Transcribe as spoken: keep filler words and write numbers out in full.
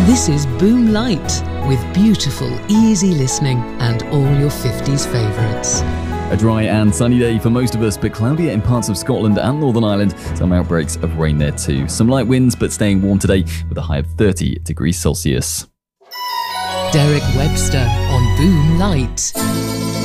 This is Boom Light, with beautiful, easy listening and all your fifties favourites. A dry and sunny day for most of us, but cloudier in parts of Scotland and Northern Ireland. Some outbreaks of rain there too. Some light winds, but staying warm today with a high of thirty degrees Celsius. Derek Webster on Boom Light.